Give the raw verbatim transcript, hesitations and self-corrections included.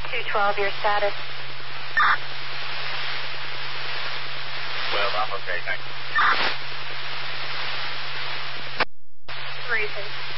two twelve, your status. Well, I'm okay, thank you. Reason.